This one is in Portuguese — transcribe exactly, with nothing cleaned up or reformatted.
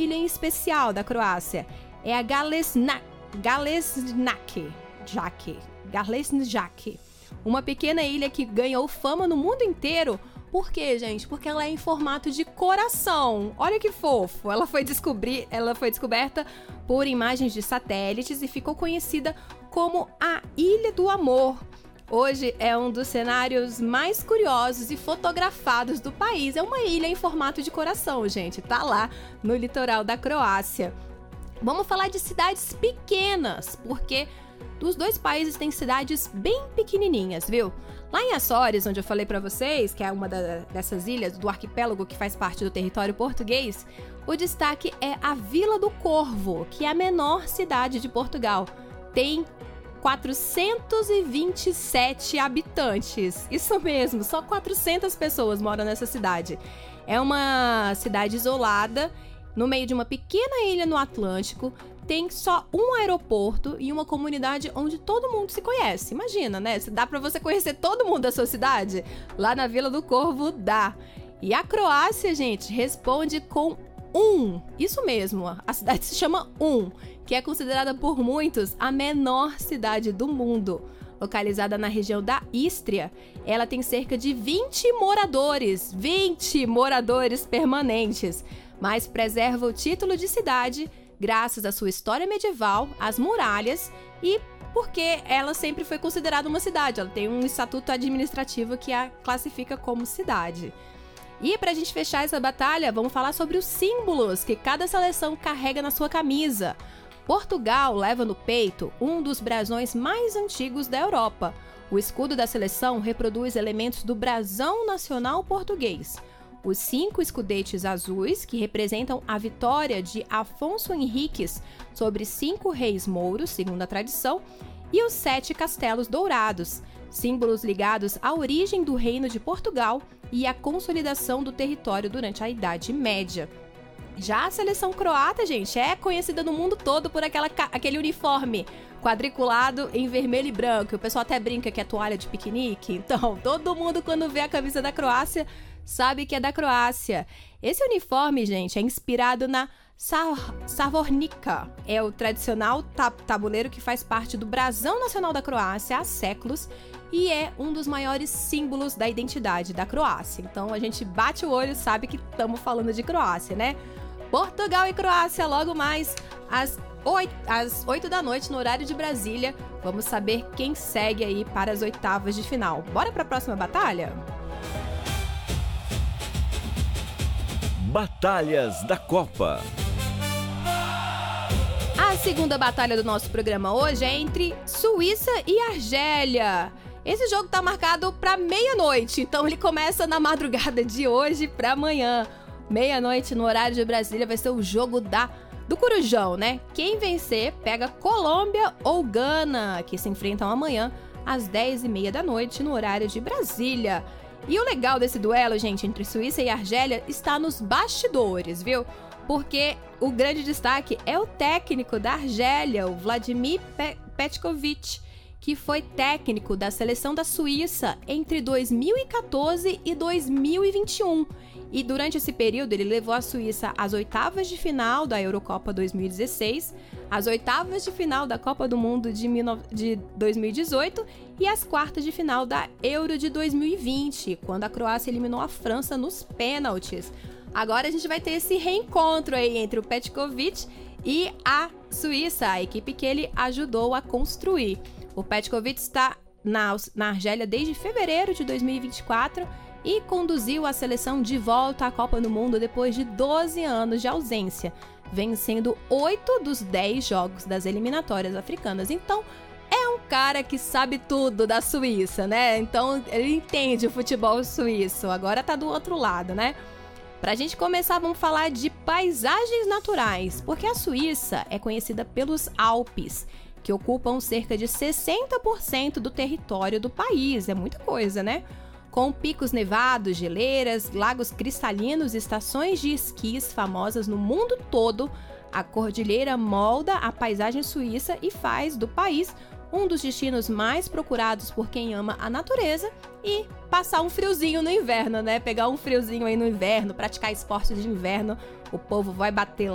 ilha em especial da Croácia. É a Galesna... Galesnjak. Jake. Galesnjak. Uma pequena ilha que ganhou fama no mundo inteiro. Por quê, gente? Porque ela é em formato de coração. Olha que fofo. Ela foi, descobrir, ela foi descoberta por imagens de satélites e ficou conhecida como a Ilha do Amor. Hoje é um dos cenários mais curiosos e fotografados do país. É uma ilha em formato de coração, gente. Tá lá no litoral da Croácia. Vamos falar de cidades pequenas, porque os dois países têm cidades bem pequenininhas, viu? Lá em Açores, onde eu falei pra vocês, que é uma da, dessas ilhas do arquipélago que faz parte do território português, o destaque é a Vila do Corvo, que é a menor cidade de Portugal. Tem quatrocentos e vinte e sete habitantes. Isso mesmo, só quatrocentas pessoas moram nessa cidade. É uma cidade isolada, no meio de uma pequena ilha no Atlântico. Tem só um aeroporto e uma comunidade onde todo mundo se conhece. Imagina, né? Dá pra você conhecer todo mundo da sua cidade? Lá na Vila do Corvo dá. E a Croácia, gente, responde com um. Isso mesmo, a cidade se chama Um, que é considerada por muitos a menor cidade do mundo. Localizada na região da Ístria, ela tem cerca de vinte moradores. vinte moradores permanentes. Mas preserva o título de cidade graças à sua história medieval, às muralhas e porque ela sempre foi considerada uma cidade. Ela tem um estatuto administrativo que a classifica como cidade. E para a gente fechar essa batalha, vamos falar sobre os símbolos que cada seleção carrega na sua camisa. Portugal leva no peito um dos brasões mais antigos da Europa. O escudo da seleção reproduz elementos do brasão nacional português. Os cinco escudetes azuis, que representam a vitória de Afonso Henriques sobre cinco reis mouros, segundo a tradição, e os sete castelos dourados, símbolos ligados à origem do Reino de Portugal e à consolidação do território durante a Idade Média. Já a seleção croata, gente, é conhecida no mundo todo por aquela, aquele uniforme quadriculado em vermelho e branco. O pessoal até brinca que é toalha de piquenique. Então, todo mundo, quando vê a camisa da Croácia, sabe que é da Croácia. Esse uniforme, gente, é inspirado na Savornica. É o tradicional tabuleiro que faz parte do brasão nacional da Croácia há séculos e é um dos maiores símbolos da identidade da Croácia. Então, a gente bate o olho e sabe que estamos falando de Croácia, né? Portugal e Croácia logo mais às oito, às oito da noite no horário de Brasília. Vamos saber quem segue aí para as oitavas de final. Bora para a próxima batalha? Batalhas da Copa. A segunda batalha do nosso programa hoje é entre Suíça e Argélia. Esse jogo tá marcado para meia-noite, então ele começa na madrugada de hoje para amanhã. Meia-noite no horário de Brasília vai ser o jogo da, do Corujão, né? Quem vencer pega Colômbia ou Gana, que se enfrentam amanhã às dez e meia da noite no horário de Brasília. E o legal desse duelo, gente, entre Suíça e Argélia está nos bastidores, viu? Porque o grande destaque é o técnico da Argélia, o Vladimir Pe- Petkovic, que foi técnico da seleção da Suíça entre dois mil e quatorze e dois mil e vinte e um. E durante esse período ele levou a Suíça às oitavas de final da Eurocopa dois mil e dezesseis, às oitavas de final da Copa do Mundo de dois mil e dezoito e às quartas de final da Euro de dois mil e vinte, quando a Croácia eliminou a França nos pênaltis. Agora a gente vai ter esse reencontro aí entre o Petkovic e a Suíça, a equipe que ele ajudou a construir. O Petkovic está na, na Argélia desde fevereiro de dois mil e vinte e quatro e conduziu a seleção de volta à Copa do Mundo depois de doze anos de ausência, vencendo oito dos dez jogos das eliminatórias africanas. Então, é um cara que sabe tudo da Suíça, né? Então, ele entende o futebol suíço. Agora tá do outro lado, né? Pra gente começar, vamos falar de paisagens naturais, porque a Suíça é conhecida pelos Alpes, que ocupam cerca de sessenta por cento do território do país. É muita coisa, né? Com picos nevados, geleiras, lagos cristalinos e estações de esquis famosas no mundo todo, a cordilheira molda a paisagem suíça e faz do país um dos destinos mais procurados por quem ama a natureza e passar um friozinho no inverno, né? Pegar um friozinho aí no inverno, praticar esportes de inverno, o povo vai bater